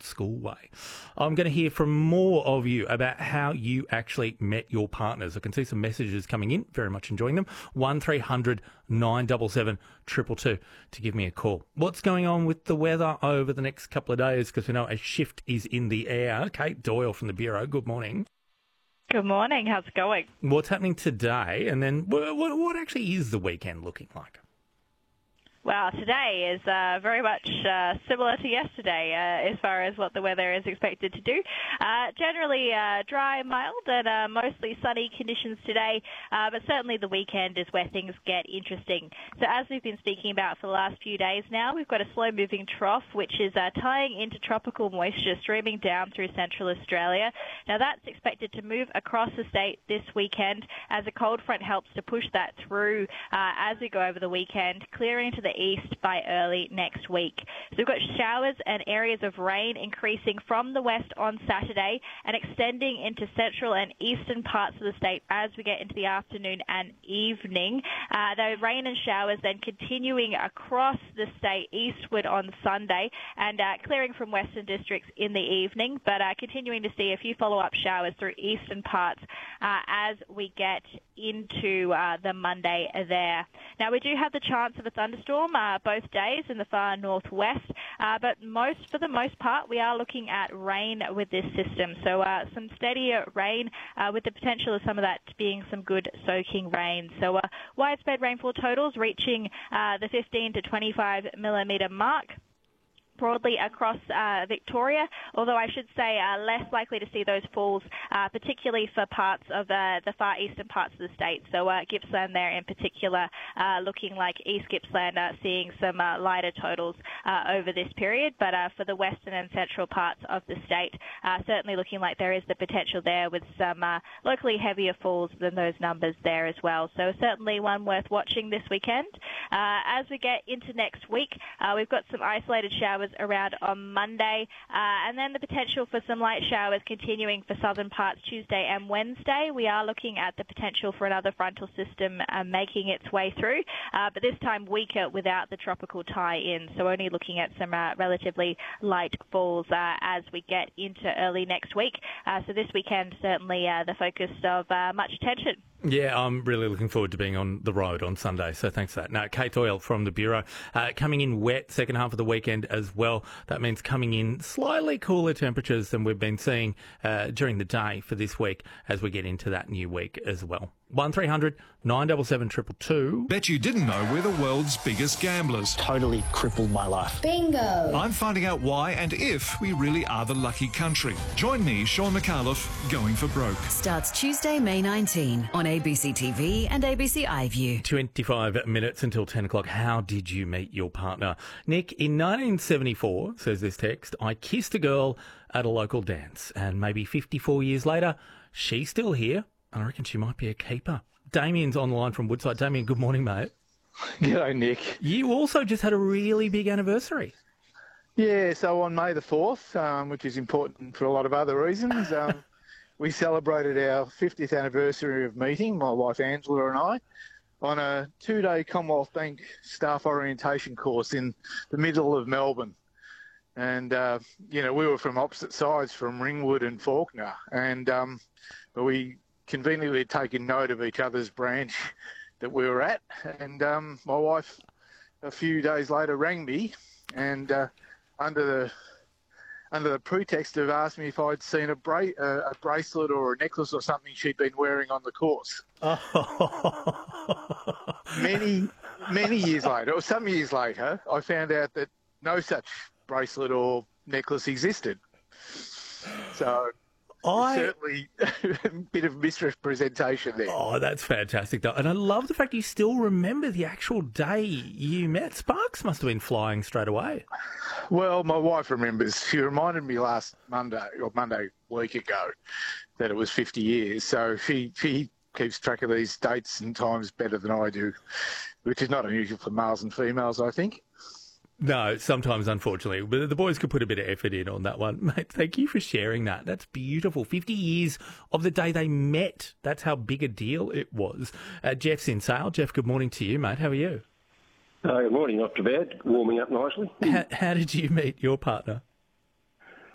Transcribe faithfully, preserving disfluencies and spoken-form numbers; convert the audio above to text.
school way. I'm going to hear from more of you about how you actually met your partners. I can see some messages coming in. Very much enjoying them. one three hundred nine seven seven two two two to give me a call. What's going on with the weather over the next couple of days? Because we know a shift is in the air. Kate Doyle from the Bureau, good morning. Good morning. How's it going? What's happening today? And then what, what, what actually is the weekend looking like? Well, today is uh, very much uh, similar to yesterday uh, as far as what the weather is expected to do. Uh, generally uh, dry, mild, and uh, mostly sunny conditions today, uh, but certainly the weekend is where things get interesting. So as we've been speaking about for the last few days now, we've got a slow-moving trough, which is uh, tying into tropical moisture streaming down through central Australia. Now that's expected to move across the state this weekend as a cold front helps to push that through uh, as we go over the weekend, clearing to the east by early next week. So we've got showers and areas of rain increasing from the west on Saturday and extending into central and eastern parts of the state as we get into the afternoon and evening. Uh, the rain and showers then continuing across the state eastward on Sunday and uh, clearing from western districts in the evening, but uh, continuing to see a few follow-up showers through eastern parts uh, as we get into uh, the Monday there. Now we do have the chance of a thunderstorm Uh, both days in the far northwest, uh, but most, for the most part, we are looking at rain with this system. So uh, some steadier rain uh, with the potential of some of that being some good soaking rain. So uh, widespread rainfall totals reaching uh, the fifteen to twenty-five millimetre mark broadly across uh, Victoria, although I should say uh, less likely to see those falls, uh, particularly for parts of uh, the far eastern parts of the state. So uh, Gippsland there in particular, uh, looking like East Gippsland uh, seeing some uh, lighter totals uh, over this period, but uh, for the western and central parts of the state, uh, certainly looking like there is the potential there with some uh, locally heavier falls than those numbers there as well. So certainly one worth watching this weekend. Uh, as we get into next week, uh, we've got some isolated showers around on Monday, uh, and then the potential for some light showers continuing for southern parts Tuesday and Wednesday. We are looking at the potential for another frontal system uh, making its way through, uh, but this time weaker without the tropical tie-in, so only looking at some uh, relatively light falls uh, as we get into early next week. Uh, so this weekend certainly uh, the focus of uh, much attention. Yeah, I'm really looking forward to being on the road on Sunday, so thanks for that. Now, Kate Doyle from the Bureau, uh, coming in wet second half of the weekend as well. That means coming in slightly cooler temperatures than we've been seeing uh, during the day for this week as we get into that new week as well. one three hundred nine seven seven two two two. Bet you didn't know we're the world's biggest gamblers. Totally crippled my life. Bingo! I'm finding out why and if we really are the lucky country. Join me, Sean McAuliffe, Going for Broke. Starts Tuesday, May nineteenth on A B C T V and A B C iView. twenty-five minutes until ten o'clock. How did you meet your partner? Nick, in nineteen seventy-four, says this text, I kissed a girl at a local dance, and maybe fifty-four years later, she's still here. I reckon she might be a keeper. Damien's online from Woodside. Damien, good morning, mate. G'day, Nick. You also just had a really big anniversary. Yeah, so on May the fourth, um, which is important for a lot of other reasons, um, we celebrated our fiftieth anniversary of meeting, my wife Angela and I, on a two-day Commonwealth Bank staff orientation course in the middle of Melbourne. And, uh, you know, we were from opposite sides, from Ringwood and Fawkner, and um, we conveniently had taken note of each other's branch that we were at. And um, my wife, a few days later, rang me and uh, under the under the pretext of asking me if I'd seen a, bra- uh, a bracelet or a necklace or something she'd been wearing on the course. many, many years later, or some years later, I found out that no such bracelet or necklace existed. So I... certainly a bit of misrepresentation there. Oh, that's fantastic, though. And I love the fact you still remember the actual day you met. Sparks must have been flying straight away. Well, my wife remembers. She reminded me last Monday, or Monday week ago, that it was fifty years. So she, she keeps track of these dates and times better than I do, which is not unusual for males and females, I think. No, sometimes, unfortunately. But the boys could put a bit of effort in on that one. Mate, thank you for sharing that. That's beautiful. fifty years of the day they met. That's how big a deal it was. Uh, Jeff's in Sale. Jeff, good morning to you, mate. How are you? Uh, good morning. Not too bad. Warming up nicely. How, how did you meet your partner?